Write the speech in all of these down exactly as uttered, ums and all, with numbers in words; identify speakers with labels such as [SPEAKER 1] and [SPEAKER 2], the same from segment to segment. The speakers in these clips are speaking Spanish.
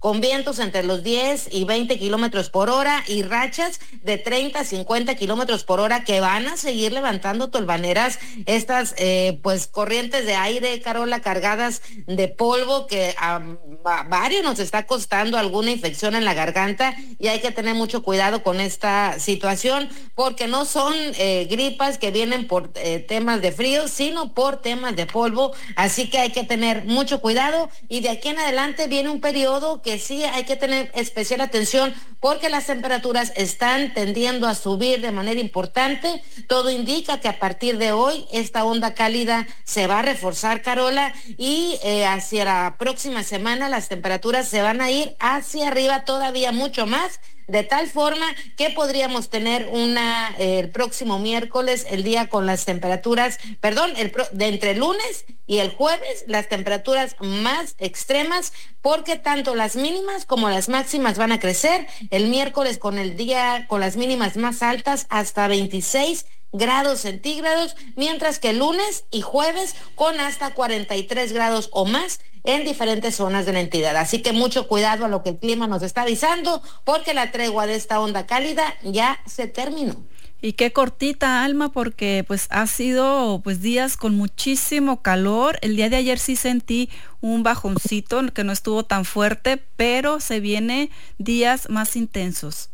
[SPEAKER 1] con vientos entre los diez y veinte kilómetros por hora y rachas de treinta a cincuenta kilómetros por hora que van a seguir levantando tolvaneras, estas eh, pues corrientes de aire, Carola, cargadas de polvo que a, a varios nos está costando alguna infección en la garganta, y hay que tener mucho cuidado con esta situación porque no son eh, gripas que vienen por eh, temas de frío, sino por temas de polvo, así que hay que tener mucho cuidado, y de aquí en adelante viene un periodo que sí hay que tener especial atención porque las temperaturas están tendiendo a subir de manera importante. Todo indica que a partir de hoy esta onda cálida se va a reforzar, Carola, y eh, hacia la próxima semana las temperaturas se van a ir hacia arriba todavía mucho más, de tal forma que podríamos tener una eh, el próximo miércoles, el día con las temperaturas, perdón, el pro, de entre el lunes y el jueves, las temperaturas más extremas, porque tanto las mínimas como las máximas van a crecer. El miércoles con el día con las mínimas más altas hasta veintiséis grados centígrados, mientras que el lunes y jueves con hasta cuarenta y tres grados o más en diferentes zonas de la entidad. Así que mucho cuidado a lo que el clima nos está avisando, porque la tregua de esta onda cálida ya se terminó.
[SPEAKER 2] Y qué cortita, Alma, porque pues ha sido pues días con muchísimo calor. El día de ayer sí sentí un bajoncito que no estuvo tan fuerte, pero se viene días más intensos.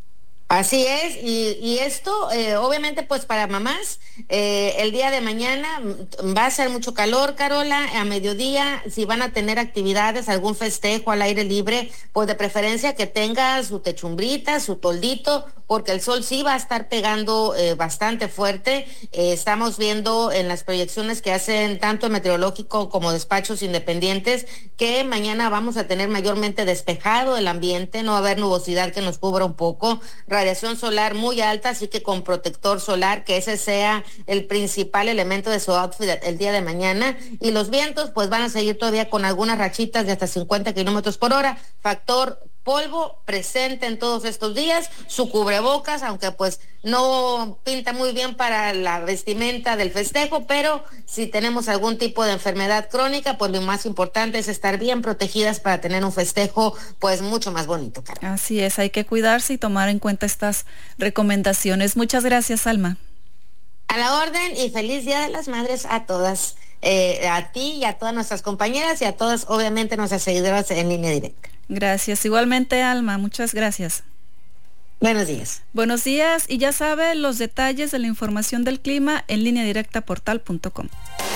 [SPEAKER 1] Así es, y, y esto eh, obviamente pues para mamás, eh, el día de mañana va a ser mucho calor, Carola, a mediodía, si van a tener actividades, algún festejo al aire libre, pues de preferencia que tenga su techumbrita, su toldito, porque el sol sí va a estar pegando eh, bastante fuerte. Eh, estamos viendo en las proyecciones que hacen tanto el meteorológico como despachos independientes que mañana vamos a tener mayormente despejado el ambiente, no va a haber nubosidad que nos cubra un poco, radiación solar muy alta, así que con protector solar, que ese sea el principal elemento de su outfit el día de mañana. Y los vientos pues van a seguir todavía con algunas rachitas de hasta cincuenta kilómetros por hora, factor polvo presente en todos estos días, su cubrebocas, aunque pues no pinta muy bien para la vestimenta del festejo, pero si tenemos algún tipo de enfermedad crónica, pues lo más importante es estar bien protegidas para tener un festejo pues mucho más bonito, Carmen.
[SPEAKER 2] Así es, hay que cuidarse y tomar en cuenta estas recomendaciones. Muchas gracias, Alma.
[SPEAKER 1] A la orden, y feliz Día de las Madres a todas, eh, a ti y a todas nuestras compañeras y a todas, obviamente, nuestras seguidoras en Línea Directa.
[SPEAKER 2] Gracias, igualmente, Alma, muchas gracias.
[SPEAKER 1] Buenos días.
[SPEAKER 2] Buenos días, y ya sabe los detalles de la información del clima en línea directa portal punto com.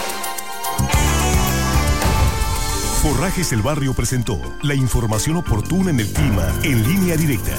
[SPEAKER 3] Forrajes El Barrio presentó la información oportuna en el clima en Línea Directa.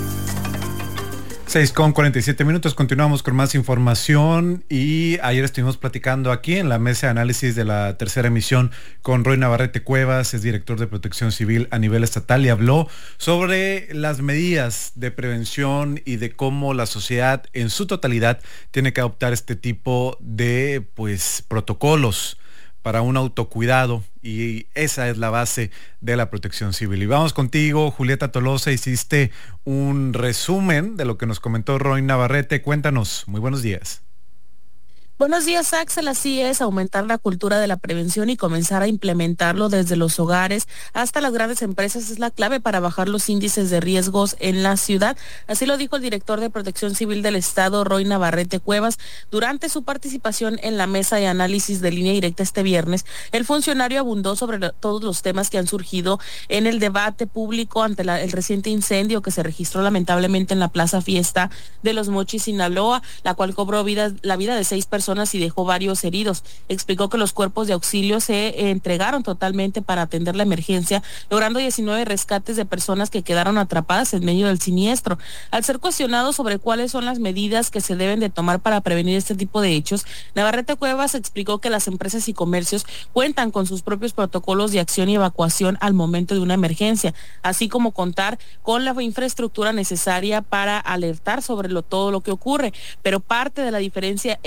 [SPEAKER 4] seis con cuarenta y siete minutos, continuamos con más información, y ayer estuvimos platicando aquí en la mesa de análisis de la tercera emisión con Roy Navarrete Cuevas, es director de Protección Civil a nivel estatal, y habló sobre las medidas de prevención y de cómo la sociedad en su totalidad tiene que adoptar este tipo de pues protocolos para un autocuidado, y esa es la base de la Protección Civil. Y vamos contigo, Julieta Tolosa, hiciste un resumen de lo que nos comentó Roy Navarrete. Cuéntanos, muy buenos días.
[SPEAKER 5] Buenos días, Axel. Así es, aumentar la cultura de la prevención y comenzar a implementarlo desde los hogares hasta las grandes empresas es la clave para bajar los índices de riesgos en la ciudad. Así lo dijo el director de Protección Civil del Estado, Roy Navarrete Cuevas, durante su participación en la mesa de análisis de Línea Directa este viernes. El funcionario abundó sobre lo, todos los temas que han surgido en el debate público ante la, el reciente incendio que se registró lamentablemente en la Plaza Fiesta de Los Mochis, Sinaloa, la cual cobró vida, la vida de seis personas y dejó varios heridos. Explicó que los cuerpos de auxilio se eh, entregaron totalmente para atender la emergencia, logrando diecinueve rescates de personas que quedaron atrapadas en medio del siniestro. Al ser cuestionado sobre cuáles son las medidas que se deben de tomar para prevenir este tipo de hechos, Navarrete Cuevas explicó que las empresas y comercios cuentan con sus propios protocolos de acción y evacuación al momento de una emergencia, así como contar con la infraestructura necesaria para alertar sobre lo, todo lo que ocurre, pero parte de la diferencia es el actuar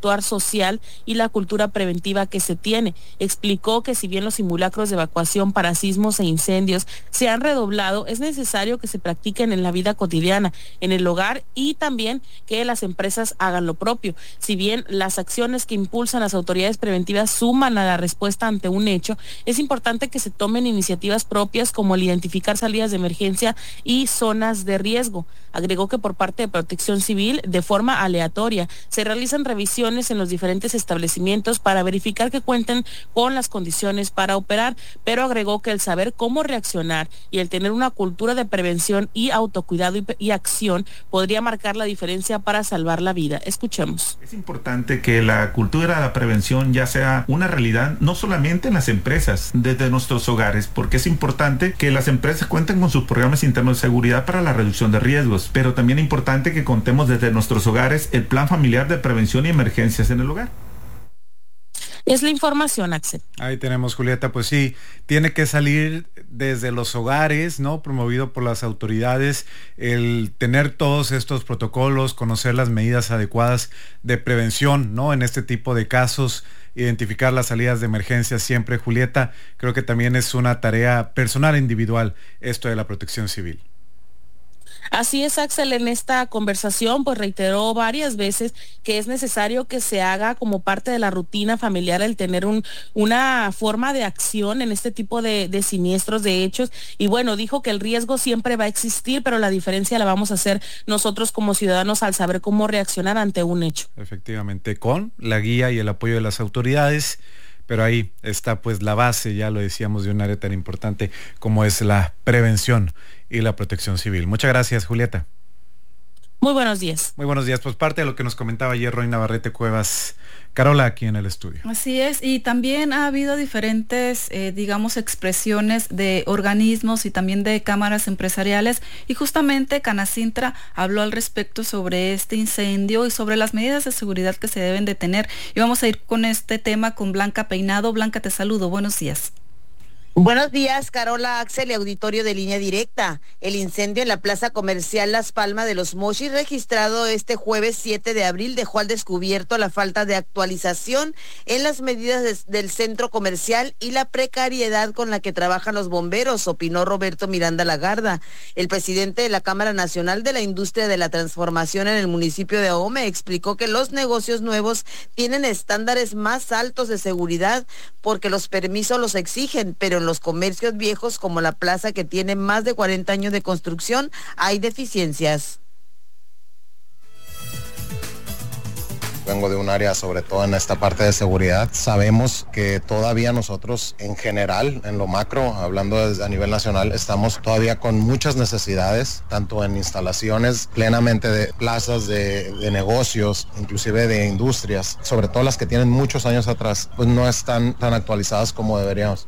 [SPEAKER 5] actuar social y la cultura preventiva que se tiene. Explicó que si bien los simulacros de evacuación para sismos e incendios se han redoblado, es necesario que se practiquen en la vida cotidiana, en el hogar, y también que las empresas hagan lo propio. Si bien las acciones que impulsan las autoridades preventivas suman a la respuesta ante un hecho, es importante que se tomen iniciativas propias como el identificar salidas de emergencia y zonas de riesgo. Agregó que por parte de Protección Civil, de forma aleatoria, se realizan revisiones en los diferentes establecimientos para verificar que cuenten con las condiciones para operar, pero agregó que el saber cómo reaccionar y el tener una cultura de prevención y autocuidado y, y acción podría marcar la diferencia para salvar la vida. Escuchemos.
[SPEAKER 6] Es importante que la cultura de la prevención ya sea una realidad, no solamente en las empresas, desde nuestros hogares, porque es importante que las empresas cuenten con sus programas internos de seguridad para la reducción de riesgos, pero también es importante que contemos desde nuestros hogares el plan familiar de prevención y emergencias en el hogar.
[SPEAKER 5] Es la información, Axel.
[SPEAKER 4] Ahí tenemos, Julieta, pues sí, tiene que salir desde los hogares, ¿no? Promovido por las autoridades, el tener todos estos protocolos, conocer las medidas adecuadas de prevención, ¿no? En este tipo de casos, identificar las salidas de emergencia siempre, Julieta. Creo que también es una tarea personal e individual esto de la protección civil.
[SPEAKER 5] Así es, Axel, en esta conversación pues reiteró varias veces que es necesario que se haga como parte de la rutina familiar el tener un, una forma de acción en este tipo de, de siniestros, de hechos, y bueno, dijo que el riesgo siempre va a existir, pero la diferencia la vamos a hacer nosotros como ciudadanos al saber cómo reaccionar ante un hecho.
[SPEAKER 4] Efectivamente, con la guía y el apoyo de las autoridades. Pero ahí está pues la base, ya lo decíamos, de un área tan importante como es la prevención y la protección civil. Muchas gracias, Julieta.
[SPEAKER 5] Muy buenos días.
[SPEAKER 4] Muy buenos días. Pues parte de lo que nos comentaba ayer Roy Navarrete Cuevas, Carola, aquí en el estudio.
[SPEAKER 2] Así es, y también ha habido diferentes, eh, digamos, expresiones de organismos y también de cámaras empresariales, y justamente Canacintra habló al respecto sobre este incendio y sobre las medidas de seguridad que se deben de tener. Y vamos a ir con este tema con Blanca Peinado. Blanca, te saludo. Buenos días.
[SPEAKER 7] Buenos días, Carola, Axel y auditorio de Línea Directa. El incendio en la plaza comercial Las Palmas de los Mochis, registrado este jueves siete de abril, dejó al descubierto la falta de actualización en las medidas de, del centro comercial y la precariedad con la que trabajan los bomberos, opinó Roberto Miranda Lagarda. El presidente de la Cámara Nacional de la Industria de la Transformación en el municipio de Ahome explicó que los negocios nuevos tienen estándares más altos de seguridad porque los permisos los exigen, pero en los comercios viejos como la plaza, que tiene más de cuarenta años de construcción, hay deficiencias.
[SPEAKER 8] Vengo de un área, sobre todo en esta parte de seguridad. Sabemos que todavía nosotros, en general, en lo macro, hablando a nivel nacional, estamos todavía con muchas necesidades, tanto en instalaciones plenamente de plazas de, de negocios, inclusive de industrias, sobre todo las que tienen muchos años atrás, pues no están tan actualizadas como deberíamos.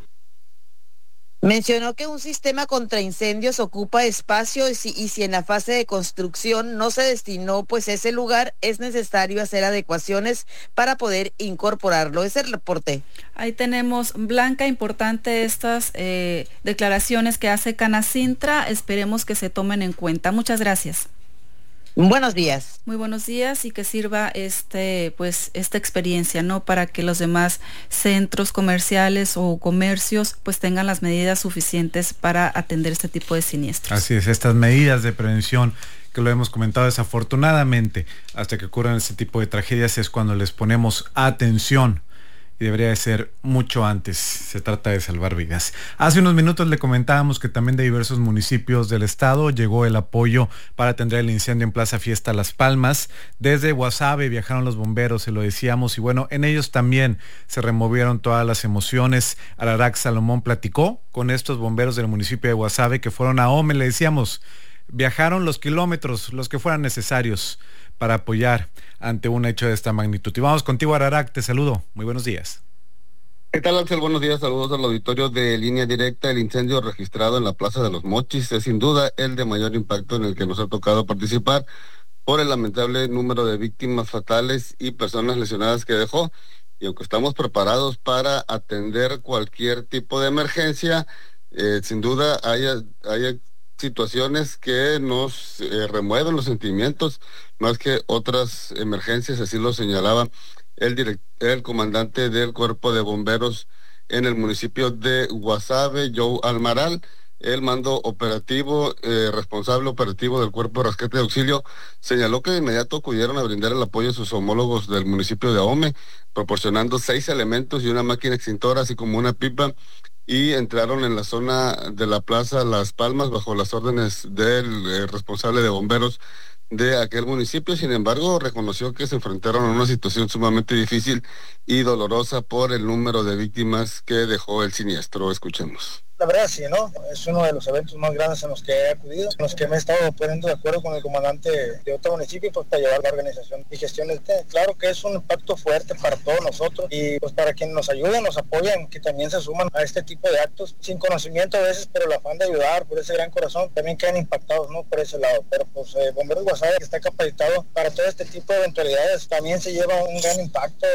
[SPEAKER 7] Mencionó que un sistema contra incendios ocupa espacio y si, y si en la fase de construcción no se destinó pues ese lugar, es necesario hacer adecuaciones para poder incorporarlo. Es el reporte.
[SPEAKER 2] Ahí tenemos, Blanca, importante estas eh, declaraciones que hace Canacintra. Esperemos que se tomen en cuenta. Muchas gracias.
[SPEAKER 7] Buenos días.
[SPEAKER 2] Muy buenos días, y que sirva este, pues, esta experiencia, ¿no? Para que los demás centros comerciales o comercios pues tengan las medidas suficientes para atender este tipo de siniestros.
[SPEAKER 4] Así es, estas medidas de prevención que lo hemos comentado, desafortunadamente, hasta que ocurran este tipo de tragedias es cuando les ponemos atención. Y debería de ser mucho antes. Se trata de salvar vidas. Hace unos minutos le comentábamos que también de diversos municipios del estado llegó el apoyo para atender el incendio en Plaza Fiesta Las Palmas. Desde Guasave viajaron los bomberos, se lo decíamos, y bueno, en ellos también se removieron todas las emociones. Ararac Salomón platicó con estos bomberos del municipio de Guasave que fueron a Ahome, le decíamos, viajaron los kilómetros, los que fueran necesarios para apoyar ante un hecho de esta magnitud. Y vamos contigo, Ararac, te saludo. Muy buenos días.
[SPEAKER 9] ¿Qué tal, Axel? Buenos días, saludos al auditorio de Línea Directa. El incendio registrado en la Plaza de los Mochis es sin duda el de mayor impacto en el que nos ha tocado participar por el lamentable número de víctimas fatales y personas lesionadas que dejó. Y aunque estamos preparados para atender cualquier tipo de emergencia, eh, sin duda hay, hay situaciones que nos eh, remueven los sentimientos más que otras emergencias, así lo señalaba el, direct, el comandante del Cuerpo de Bomberos en el municipio de Guasave, Joe Almaral. El mando operativo, eh, responsable operativo del Cuerpo de Rescate de Auxilio, señaló que de inmediato acudieron a brindar el apoyo a sus homólogos del municipio de Ahome, proporcionando seis elementos y una máquina extintora, así como una pipa, y entraron en la zona de la Plaza Las Palmas bajo las órdenes del eh, responsable de bomberos de aquel municipio. Sin embargo, reconoció que se enfrentaron a una situación sumamente difícil y dolorosa por el número de víctimas que dejó el siniestro. Escuchemos.
[SPEAKER 10] La verdad sí, ¿no? Es uno de los eventos más grandes en los que he acudido, en los que me he estado poniendo de acuerdo con el comandante de otro municipio pues para llevar la organización y gestión del T E D. Claro que es un impacto fuerte para todos nosotros y pues para quienes nos ayuden, nos apoyan, que también se suman a este tipo de actos sin conocimiento a veces, pero el afán de ayudar por ese gran corazón, también quedan impactados, ¿no? Por ese lado. Pero pues eh, Bomberos Guasave, que está capacitado para todo este tipo de eventualidades, también se lleva un gran impacto.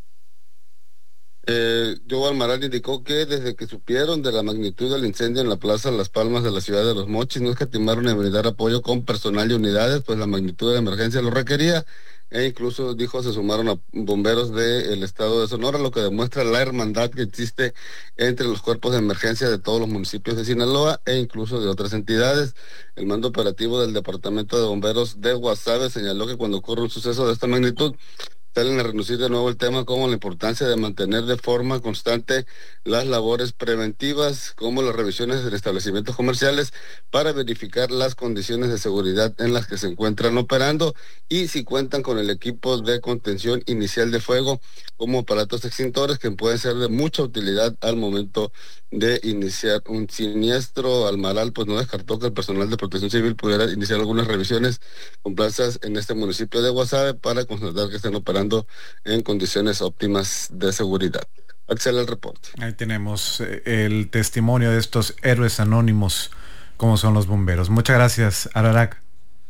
[SPEAKER 9] Eh, Joe Almaral indicó que desde que supieron de la magnitud del incendio en la Plaza Las Palmas de la ciudad de Los Mochis, no escatimaron en brindar apoyo con personal y unidades, pues la magnitud de la emergencia lo requería, e incluso, dijo, se sumaron a bomberos del estado de Sonora, lo que demuestra la hermandad que existe entre los cuerpos de emergencia de todos los municipios de Sinaloa e incluso de otras entidades. El mando operativo del Departamento de Bomberos de Guasave señaló que cuando ocurre un suceso de esta magnitud, salen a reducir de nuevo el tema como la importancia de mantener de forma constante las labores preventivas, como las revisiones de establecimientos comerciales para verificar las condiciones de seguridad en las que se encuentran operando y si cuentan con el equipo de contención inicial de fuego como aparatos extintores que pueden ser de mucha utilidad al momento de iniciar un siniestro. Almaral pues no descartó que el personal de Protección Civil pudiera iniciar algunas revisiones con plazas en este municipio de Guasave para constatar que estén operando en condiciones óptimas de seguridad. Axel, el reporte.
[SPEAKER 4] Ahí tenemos eh, el testimonio de estos héroes anónimos, como son los bomberos. Muchas gracias, Ararac.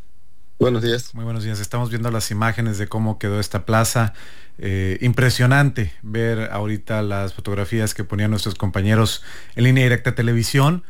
[SPEAKER 9] Buenos días.
[SPEAKER 4] Muy buenos días. Estamos viendo las imágenes de cómo quedó esta plaza. Eh, impresionante ver ahorita las fotografías que ponían nuestros compañeros en Línea Directa Televisión.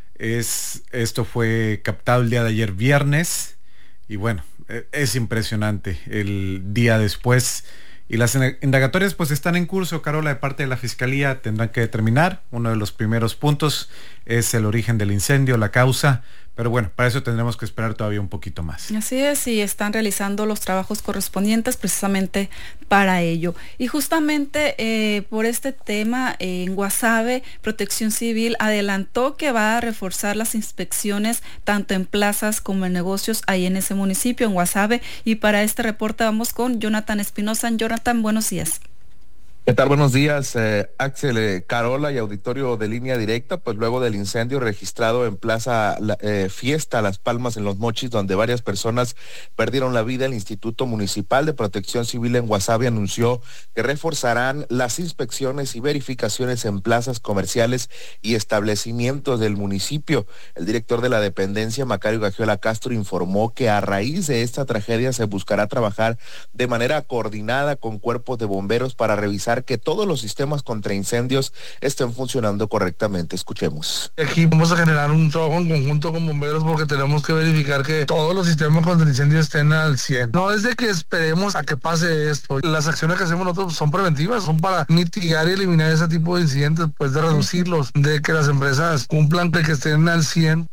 [SPEAKER 4] Es, esto fue captado el día de ayer viernes y bueno, es impresionante el día después. Y las indagatorias pues están en curso, Carola, de parte de la Fiscalía. Tendrán que determinar. Uno de los primeros puntos es el origen del incendio, la causa, pero bueno, para eso tendremos que esperar todavía un poquito más.
[SPEAKER 2] Así es, y están realizando los trabajos correspondientes precisamente para ello. Y justamente eh, por este tema, eh, en Guasave, Protección Civil adelantó que va a reforzar las inspecciones tanto en plazas como en negocios ahí en ese municipio, en Guasave. Y para este reporte vamos con Jonathan Espinosa. Jonathan, buenos días.
[SPEAKER 11] ¿Qué tal? Buenos días, eh, Axel, eh, Carola y auditorio de Línea Directa. Pues luego del incendio registrado en Plaza la, eh, Fiesta Las Palmas en Los Mochis, donde varias personas perdieron la vida, el Instituto Municipal de Protección Civil en Guasave anunció que reforzarán las inspecciones y verificaciones en plazas comerciales y establecimientos del municipio. El director de la dependencia, Macario Gagiola Castro, informó que a raíz de esta tragedia se buscará trabajar de manera coordinada con cuerpos de bomberos para revisar que todos los sistemas contra incendios estén funcionando correctamente. Escuchemos.
[SPEAKER 12] Aquí vamos a generar un trabajo en conjunto con bomberos porque tenemos que verificar que todos los sistemas contra incendios estén al cien. No es de que esperemos a que pase esto. Las acciones que hacemos nosotros son preventivas, son para mitigar y eliminar ese tipo de incidentes, pues de reducirlos, de que las empresas cumplan, de que estén al cien.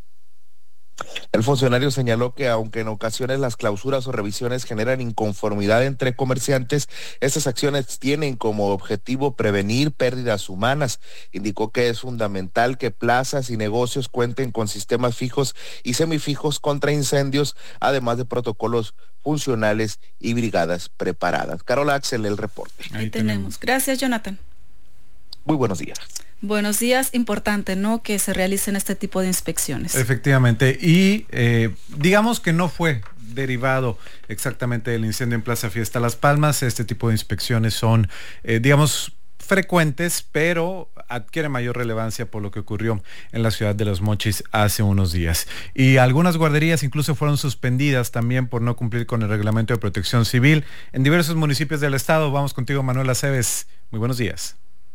[SPEAKER 11] El funcionario señaló que aunque en ocasiones las clausuras o revisiones generan inconformidad entre comerciantes, estas acciones tienen como objetivo prevenir pérdidas humanas. Indicó que es fundamental que plazas y negocios cuenten con sistemas fijos y semifijos contra incendios, además de protocolos funcionales y brigadas preparadas. Carola, Axel, el reporte.
[SPEAKER 2] Ahí, Ahí tenemos. Gracias, Jonathan.
[SPEAKER 11] Muy buenos días.
[SPEAKER 2] Buenos días, importante, ¿no?, que se realicen este tipo de inspecciones.
[SPEAKER 4] Efectivamente, y eh, digamos que no fue derivado exactamente del incendio en Plaza Fiesta Las Palmas. Este tipo de inspecciones son, eh, digamos, frecuentes, pero adquiere mayor relevancia por lo que ocurrió en la ciudad de Los Mochis hace unos días. Y algunas guarderías incluso fueron suspendidas también por no cumplir con el reglamento de protección civil en diversos municipios del estado. Vamos contigo, Manuel Aceves. Muy buenos días.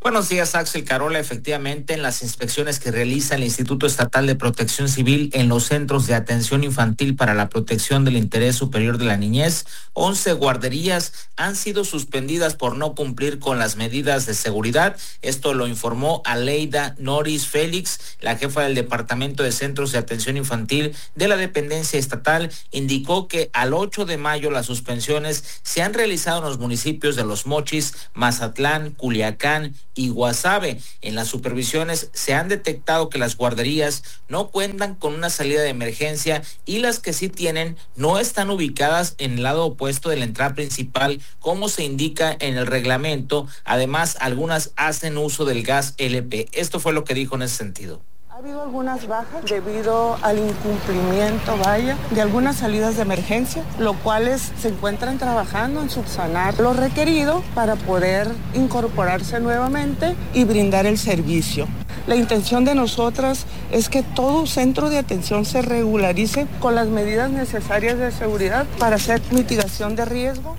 [SPEAKER 13] Buenos días, Axel, Carola. Efectivamente, en las inspecciones que realiza el Instituto Estatal de Protección Civil en los centros de atención infantil para la protección del interés superior de la niñez, once guarderías han sido suspendidas por no cumplir con las medidas de seguridad. Esto lo informó Aleida Noris Félix, la jefa del Departamento de Centros de Atención Infantil de la dependencia estatal. Indicó que al ocho de mayo las suspensiones se han realizado en los municipios de Los Mochis, Mazatlán, Culiacán y Guasave. En las supervisiones se han detectado que las guarderías no cuentan con una salida de emergencia y las que sí tienen no están ubicadas en el lado opuesto de la entrada principal, como se indica en el reglamento. Además, algunas hacen uso del gas L P. Esto fue lo que dijo en ese sentido.
[SPEAKER 14] Ha habido algunas bajas debido al incumplimiento, vaya, de algunas salidas de emergencia, lo cuales se encuentran trabajando en subsanar lo requerido para poder incorporarse nuevamente y brindar el servicio. La intención de nosotras es que todo centro de atención se regularice con las medidas necesarias de seguridad para hacer mitigación de riesgo.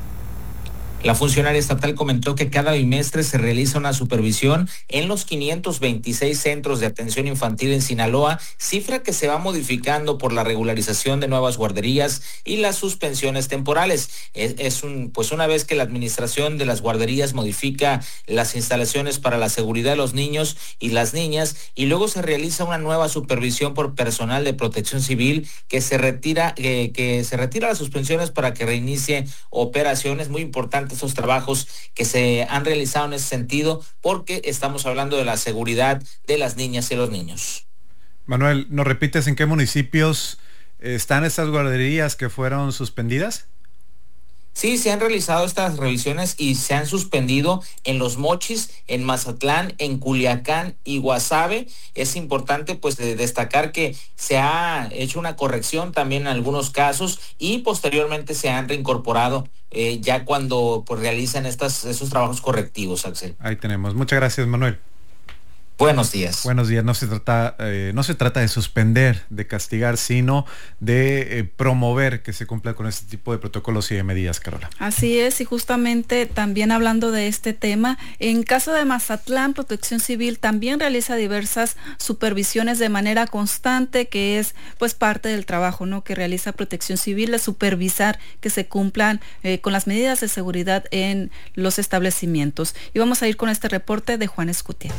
[SPEAKER 13] La funcionaria estatal comentó que cada bimestre se realiza una supervisión en los quinientos veintiséis centros de atención infantil en Sinaloa, cifra que se va modificando por la regularización de nuevas guarderías y las suspensiones temporales. Es, es un, pues una vez que la administración de las guarderías modifica las instalaciones para la seguridad de los niños y las niñas, y luego se realiza una nueva supervisión por personal de protección civil que se retira, eh, que se retira las suspensiones para que reinicie operaciones. Muy importante esos trabajos que se han realizado en ese sentido, porque estamos hablando de la seguridad de las niñas y los niños.
[SPEAKER 4] Manuel, ¿nos repites en qué municipios están estas guarderías que fueron suspendidas?
[SPEAKER 13] Sí, se han realizado estas revisiones y se han suspendido en Los Mochis, en Mazatlán, en Culiacán y Guasave. Es importante pues de destacar que se ha hecho una corrección también en algunos casos y posteriormente se han reincorporado eh, ya cuando pues realizan estas, esos trabajos correctivos, Axel.
[SPEAKER 4] Ahí tenemos. Muchas gracias, Manuel.
[SPEAKER 13] Buenos días.
[SPEAKER 4] Buenos días. No se trata, eh, no se trata de suspender, de castigar, sino de eh, promover que se cumpla con este tipo de protocolos y de medidas, Carola.
[SPEAKER 2] Así es, y justamente también hablando de este tema, en caso de Mazatlán, Protección Civil también realiza diversas supervisiones de manera constante, que es pues parte del trabajo, ¿no?, que realiza Protección Civil, de supervisar que se cumplan eh, con las medidas de seguridad en los establecimientos. Y vamos a ir con este reporte de Juan Escutia.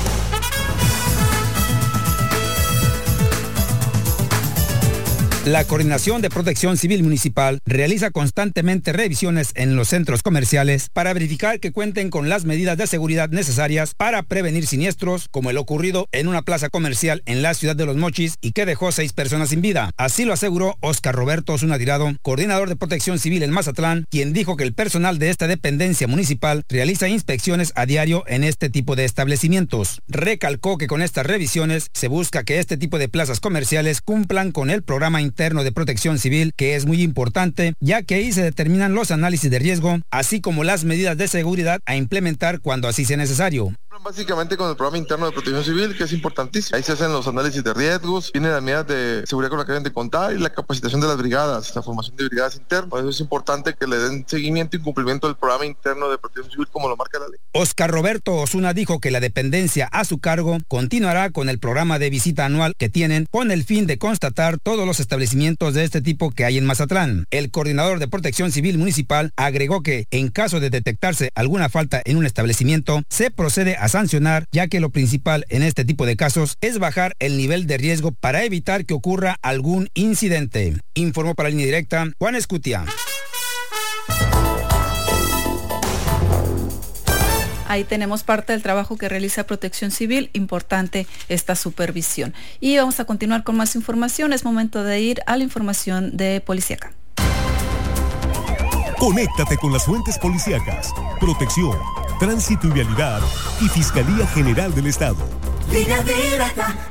[SPEAKER 15] La Coordinación de Protección Civil Municipal realiza constantemente revisiones en los centros comerciales para verificar que cuenten con las medidas de seguridad necesarias para prevenir siniestros, como el ocurrido en una plaza comercial en la ciudad de Los Mochis y que dejó seis personas sin vida. Así lo aseguró Óscar Roberto Osuna Tirado, coordinador de Protección Civil en Mazatlán, quien dijo que el personal de esta dependencia municipal realiza inspecciones a diario en este tipo de establecimientos. Recalcó que con estas revisiones se busca que este tipo de plazas comerciales cumplan con el programa interno de protección civil, que es muy importante, ya que ahí se determinan los análisis de riesgo, así como las medidas de seguridad a implementar cuando así sea necesario.
[SPEAKER 16] Básicamente con el programa interno de protección civil, que es importantísimo. Ahí se hacen los análisis de riesgos, vienen las medidas de seguridad con las que deben de contar y la capacitación de las brigadas, la formación de brigadas internas. Por eso es importante que le den seguimiento y cumplimiento del programa interno de protección civil como lo marca la ley.
[SPEAKER 15] Óscar Roberto Osuna dijo que la dependencia a su cargo continuará con el programa de visita anual que tienen con el fin de constatar todos los establecimientos de este tipo que hay en Mazatlán. El coordinador de protección civil municipal agregó que en caso de detectarse alguna falta en un establecimiento, se procede a sancionar, ya que lo principal en este tipo de casos es bajar el nivel de riesgo para evitar que ocurra algún incidente. Informó para Línea Directa Juan Escutia.
[SPEAKER 2] Ahí tenemos parte del trabajo que realiza Protección Civil, importante esta supervisión. Y vamos a continuar con más información. Es momento de ir a la información de Policíaca.
[SPEAKER 3] Conéctate con las fuentes policíacas, protección, tránsito y vialidad y Fiscalía General del Estado.
[SPEAKER 17] Línea Directa.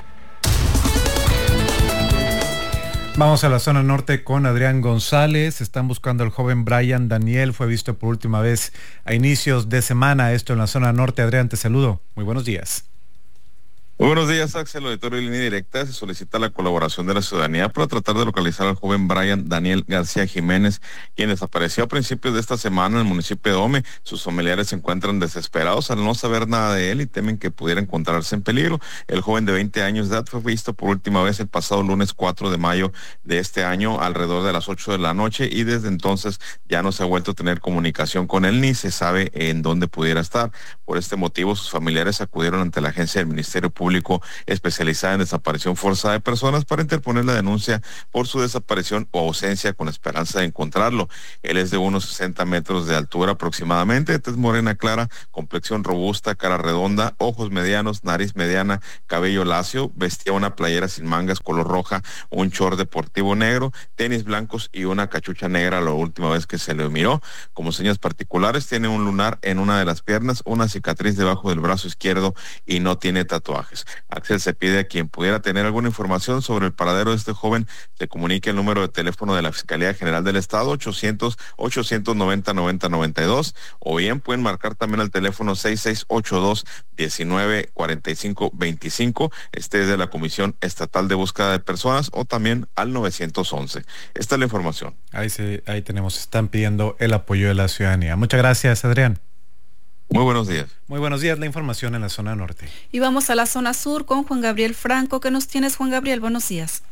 [SPEAKER 4] Vamos a la zona norte con Adrián González. Están buscando al joven Brian Daniel. Fue visto por última vez a inicios de semana. Esto en la zona norte. Adrián, te saludo. Muy buenos días.
[SPEAKER 18] Muy buenos días, Axel, auditorio de Línea Directa. Se solicita la colaboración de la ciudadanía para tratar de localizar al joven Brian Daniel García Jiménez, quien desapareció a principios de esta semana en el municipio de Ome. Sus familiares se encuentran desesperados al no saber nada de él y temen que pudiera encontrarse en peligro. El joven de veinte años de edad fue visto por última vez el pasado lunes cuatro de mayo de este año alrededor de las ocho de la noche y desde entonces ya no se ha vuelto a tener comunicación con él ni se sabe en dónde pudiera estar. Por este motivo, sus familiares acudieron ante la agencia del Ministerio Público especializada en desaparición forzada de personas para interponer la denuncia por su desaparición o ausencia con esperanza de encontrarlo. Él es de unos sesenta metros de altura aproximadamente, tez morena clara, complexión robusta, cara redonda, ojos medianos, nariz mediana, cabello lacio, vestía una playera sin mangas color roja, un short deportivo negro, tenis blancos y una cachucha negra la última vez que se le miró. Como señas particulares, tiene un lunar en una de las piernas, una cicatriz debajo del brazo izquierdo y no tiene tatuajes. Axel, se pide a quien pudiera tener alguna información sobre el paradero de este joven, se comunique el número de teléfono de la Fiscalía General del Estado, ochocientos, ochocientos noventa, noventa, noventa y dos, o bien pueden marcar también al teléfono seis seis ocho dos, diecinueve cuarenta y cinco veinticinco, este es de la Comisión Estatal de Búsqueda de Personas, o también al nueve once. Esta es la información.
[SPEAKER 4] Ahí, se, ahí tenemos, están pidiendo el apoyo de la ciudadanía. Muchas gracias, Adrián.
[SPEAKER 18] Muy buenos días.
[SPEAKER 4] Muy buenos días, la información en la zona norte.
[SPEAKER 2] Y vamos a la zona sur con Juan Gabriel Franco. ¿Qué nos tienes, Juan Gabriel? Buenos días.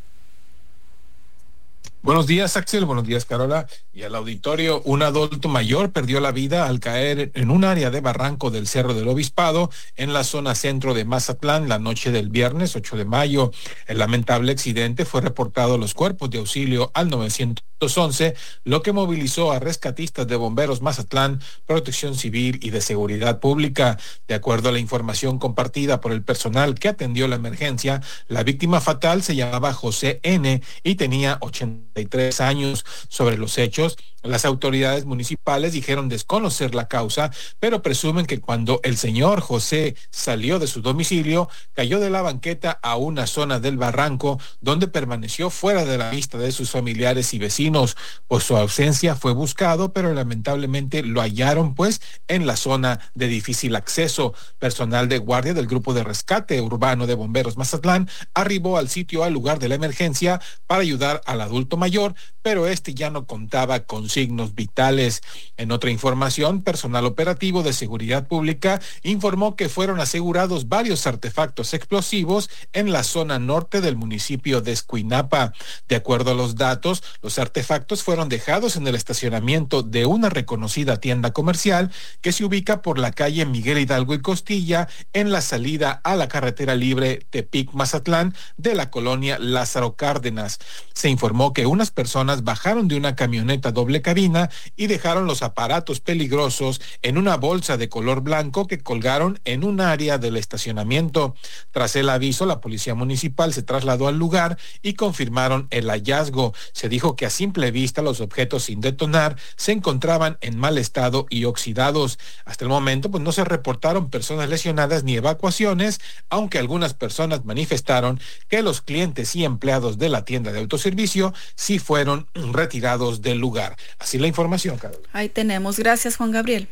[SPEAKER 19] Buenos días, Axel. Buenos días, Carola. Y al auditorio, un adulto mayor perdió la vida al caer en un área de barranco del Cerro del Obispado, en la zona centro de Mazatlán, la noche del viernes ocho de mayo. El lamentable accidente fue reportado a los cuerpos de auxilio al nueve once, lo que movilizó a rescatistas de Bomberos Mazatlán, Protección Civil y de Seguridad Pública. De acuerdo a la información compartida por el personal que atendió la emergencia, la víctima fatal se llamaba José N. y tenía ochenta y tres años. Sobre los hechos, las autoridades municipales dijeron desconocer la causa, pero presumen que cuando el señor José salió de su domicilio, cayó de la banqueta a una zona del barranco, donde permaneció fuera de la vista de sus familiares y vecinos. Por su ausencia fue buscado, pero lamentablemente lo hallaron pues en la zona de difícil acceso. Personal de guardia del Grupo de Rescate Urbano de Bomberos Mazatlán arribó al sitio al lugar de la emergencia para ayudar al adulto mayor, pero este ya no contaba con signos vitales. En otra información, personal operativo de Seguridad Pública informó que fueron asegurados varios artefactos explosivos en la zona norte del municipio de Escuinapa. De acuerdo a los datos, los artefactos fueron dejados en el estacionamiento de una reconocida tienda comercial que se ubica por la calle Miguel Hidalgo y Costilla, en la salida a la carretera libre Tepic-Mazatlán de la colonia Lázaro Cárdenas. Se informó que unas personas bajaron de una camioneta doble cabina y dejaron los aparatos peligrosos en una bolsa de color blanco que colgaron en un área del estacionamiento. Tras el aviso, la policía municipal se trasladó al lugar y confirmaron el hallazgo. Se dijo que a simple vista los objetos sin detonar se encontraban en mal estado y oxidados. Hasta el momento pues no se reportaron personas lesionadas ni evacuaciones, aunque algunas personas manifestaron que los clientes y empleados de la tienda de autoservicio sí fueron retirados del lugar. Así la información, Carlos.
[SPEAKER 2] Ahí tenemos. Gracias, Juan Gabriel.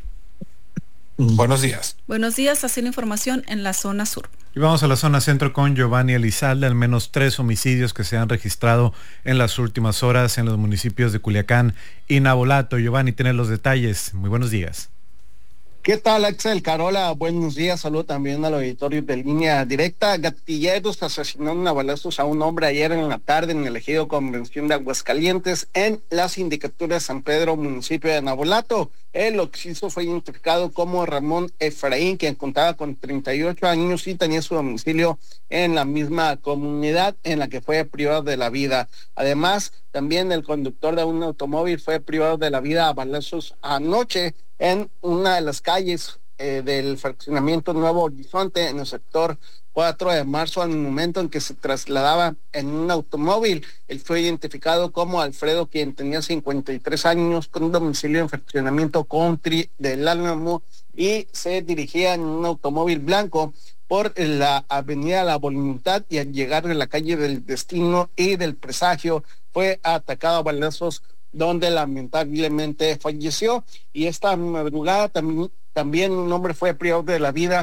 [SPEAKER 19] Buenos días.
[SPEAKER 2] Buenos días, así la información en la zona sur.
[SPEAKER 4] Y vamos a la zona centro con Giovanni Elizalde. Al menos tres homicidios que se han registrado en las últimas horas en los municipios de Culiacán y Navolato. Giovanni, tiene los detalles. Muy buenos días.
[SPEAKER 20] ¿Qué tal, Axel? Carola, buenos días. Saludo también al auditorio de Línea Directa. Gatilleros asesinaron a balazos a un hombre ayer en la tarde en el ejido Convención de Aguascalientes, en la sindicatura de San Pedro, municipio de Navolato. El occiso fue identificado como Ramón Efraín, quien contaba con treinta y ocho años y tenía su domicilio en la misma comunidad en la que fue privado de la vida. Además, también el conductor de un automóvil fue privado de la vida a balazos anoche en una de las calles eh, del fraccionamiento Nuevo Horizonte, en el sector cuatro de marzo, al momento en que se trasladaba en un automóvil. Él fue identificado como Alfredo, quien tenía cincuenta y tres años, con domicilio en fraccionamiento Country del Álamo, y se dirigía en un automóvil blanco por la avenida La Voluntad, y al llegar a la calle del Destino y del Presagio fue atacado a balazos, donde lamentablemente falleció. Y esta madrugada también, también un hombre fue privado de la vida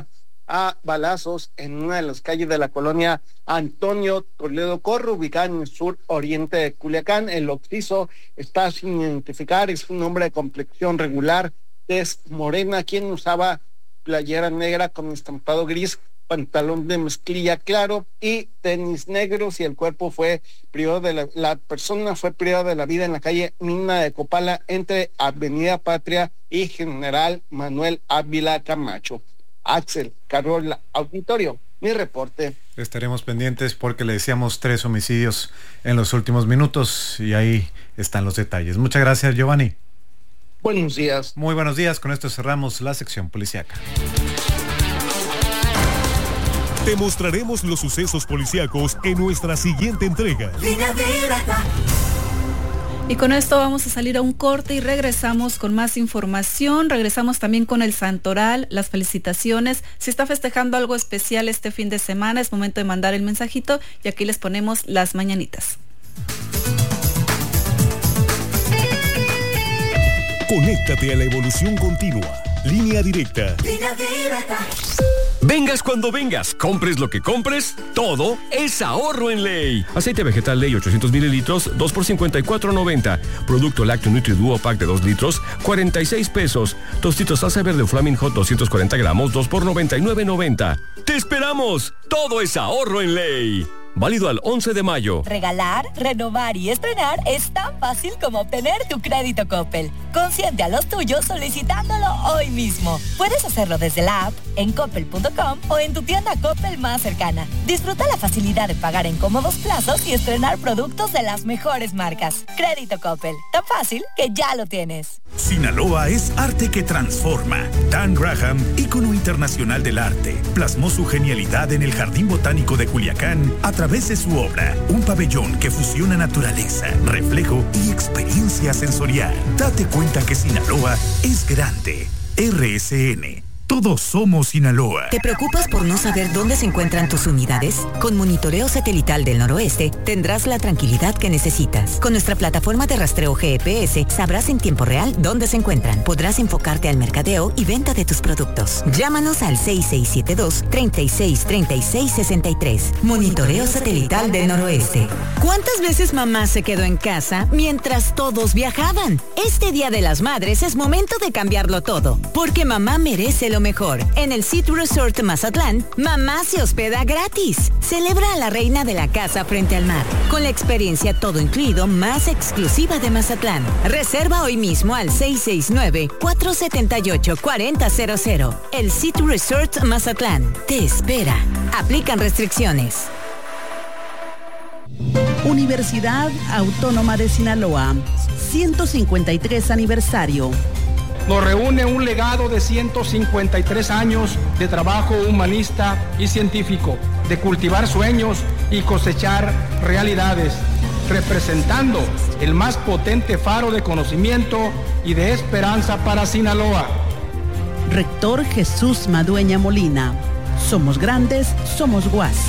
[SPEAKER 20] a balazos en una de las calles de la colonia Antonio Toledo Corro, ubicada en el sur oriente de Culiacán. El occiso está sin identificar, es un hombre de complexión regular, tez morena, quien usaba playera negra con estampado gris, pantalón de mezclilla claro y tenis negros, y el cuerpo fue privado de la, la persona fue privada de la vida en la calle Mina de Copala entre Avenida Patria y General Manuel Ávila Camacho. Axel, Carola, auditorio, mi reporte.
[SPEAKER 4] Estaremos pendientes porque le decíamos tres homicidios en los últimos minutos y ahí están los detalles. Muchas gracias, Giovanni.
[SPEAKER 20] Buenos días.
[SPEAKER 4] Muy buenos días, con esto cerramos la sección policíaca.
[SPEAKER 3] Te mostraremos los sucesos policíacos en nuestra siguiente entrega.
[SPEAKER 2] Y con esto vamos a salir a un corte y regresamos con más información. Regresamos también con el Santoral, las felicitaciones. Si está festejando algo especial este fin de semana, es momento de mandar el mensajito y aquí les ponemos las mañanitas.
[SPEAKER 3] Conéctate a la evolución continua. Línea directa.
[SPEAKER 17] Línea directa.
[SPEAKER 21] Vengas cuando vengas, compres lo que compres, todo es ahorro en Ley. Aceite vegetal Ley ochocientos mililitros, dos por cincuenta y cuatro noventa. Producto lácteo Nutri Duo Pack de dos litros, cuarenta y seis pesos. Tostitos salsa verde Flaming Hot doscientos cuarenta gramos, dos por noventa y nueve noventa. ¡Te esperamos! Todo es ahorro en Ley. Válido al once de mayo.
[SPEAKER 22] Regalar, renovar y estrenar es tan fácil como obtener tu crédito Coppel. Consiente a los tuyos solicitándolo hoy mismo. Puedes hacerlo desde la app, en coppel punto com o en tu tienda Coppel más cercana. Disfruta la facilidad de pagar en cómodos plazos y estrenar productos de las mejores marcas. Crédito Coppel, tan fácil que ya lo tienes.
[SPEAKER 23] Sinaloa es arte que transforma. Dan Graham, ícono internacional del arte, plasmó su genialidad en el Jardín Botánico de Culiacán a través de su obra, un pabellón que fusiona naturaleza, reflejo y experiencia sensorial. Date cuenta que Sinaloa es grande. R S N. Todos somos Sinaloa.
[SPEAKER 24] ¿Te preocupas por no saber dónde se encuentran tus unidades? Con Monitoreo Satelital del Noroeste tendrás la tranquilidad que necesitas. Con nuestra plataforma de rastreo G P S sabrás en tiempo real dónde se encuentran. Podrás enfocarte al mercadeo y venta de tus productos. Llámanos al seis seis siete dos, treinta y seis, treinta y seis, sesenta y tres. Monitoreo Satelital del Noroeste. ¿Cuántas veces mamá se quedó en casa mientras todos viajaban? Este Día de las Madres es momento de cambiarlo todo, porque mamá merece lo mejor. En el City Resort Mazatlán, mamá se hospeda gratis. Celebra a la reina de la casa frente al mar, con la experiencia todo incluido más exclusiva de Mazatlán. Reserva hoy mismo al seis seis nueve, cuatro siete ocho, cuatro cero cero cero. El City Resort Mazatlán te espera. Aplican restricciones.
[SPEAKER 25] Universidad Autónoma de Sinaloa, ciento cincuenta y tres aniversario.
[SPEAKER 26] Nos reúne un legado de ciento cincuenta y tres años de trabajo humanista y científico, de cultivar sueños y cosechar realidades, representando el más potente faro de conocimiento y de esperanza para Sinaloa.
[SPEAKER 25] Rector Jesús Madueña Molina. Somos grandes, somos U A S.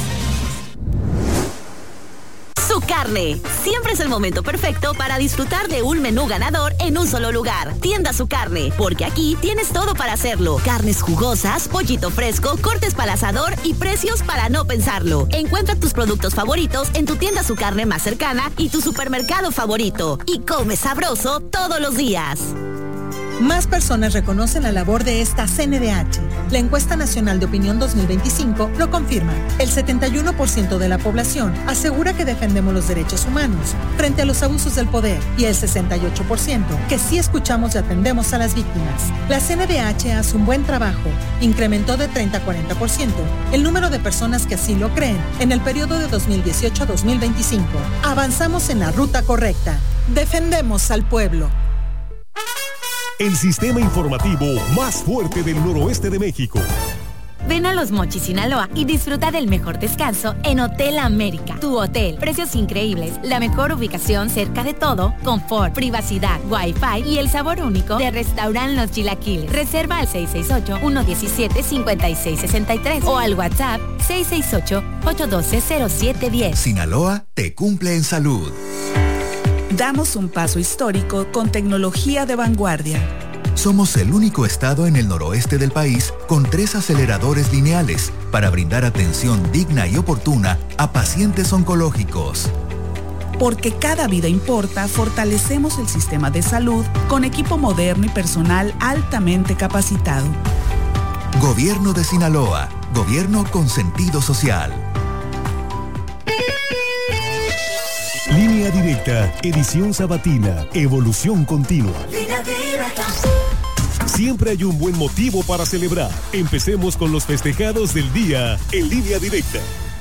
[SPEAKER 22] Su Carne. Siempre es el momento perfecto para disfrutar de un menú ganador en un solo lugar. Tienda Su Carne, porque aquí tienes todo para hacerlo. Carnes jugosas, pollito fresco, cortes para asador y precios para no pensarlo. Encuentra tus productos favoritos en tu tienda Su Carne más cercana y tu supermercado favorito. Y come sabroso todos los días.
[SPEAKER 27] Más personas reconocen la labor de esta C N D H. La encuesta nacional de opinión dos mil veinticinco lo confirma. El setenta y uno por ciento de la población asegura que defendemos los derechos humanos frente a los abusos del poder y el sesenta y ocho por ciento que sí escuchamos y atendemos a las víctimas. La C N D H hace un buen trabajo. Incrementó de treinta a cuarenta por ciento el número de personas que así lo creen en el periodo de dos mil dieciocho a dos mil veinticinco. Avanzamos en la ruta correcta. Defendemos al pueblo.
[SPEAKER 3] El sistema informativo más fuerte del noroeste de México.
[SPEAKER 22] Ven a Los Mochis, Sinaloa y disfruta del mejor descanso en Hotel América. Tu hotel, precios increíbles, la mejor ubicación cerca de todo, confort, privacidad, wifi y el sabor único de Restaurant Los Chilaquiles. Reserva al seis seis ocho, uno uno siete, cinco seis seis tres o al WhatsApp seis seis ocho, ocho uno dos, cero siete uno cero.
[SPEAKER 28] Sinaloa te cumple en salud.
[SPEAKER 25] Damos un paso histórico con tecnología de vanguardia.
[SPEAKER 28] Somos el único estado en el noroeste del país con tres aceleradores lineales para brindar atención digna y oportuna a pacientes oncológicos.
[SPEAKER 1] Porque cada vida importa, fortalecemos el sistema de salud con equipo moderno y personal altamente capacitado.
[SPEAKER 28] Gobierno de Sinaloa, gobierno con sentido social.
[SPEAKER 3] Línea Directa, edición sabatina, evolución continua.
[SPEAKER 17] Línea Directa.
[SPEAKER 3] Siempre hay un buen motivo para celebrar. Empecemos con los festejados del día en Línea Directa.